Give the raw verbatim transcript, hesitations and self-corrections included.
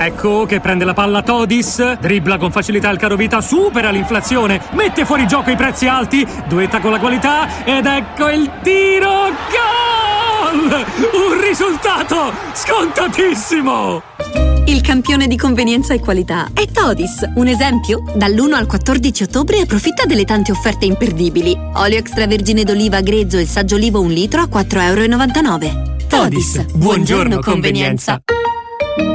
Ecco che prende la palla Todis, dribbla con facilità il carovita, supera l'inflazione, mette fuori gioco i prezzi alti, duetta con la qualità ed ecco il tiro, gol! Un risultato scontatissimo! Il campione di convenienza e qualità è Todis. Un esempio? dall'primo al quattordici ottobre approfitta delle tante offerte imperdibili. Olio extravergine d'oliva grezzo e saggio olivo un litro a quattro e novantanove euro. Todis, buongiorno convenienza.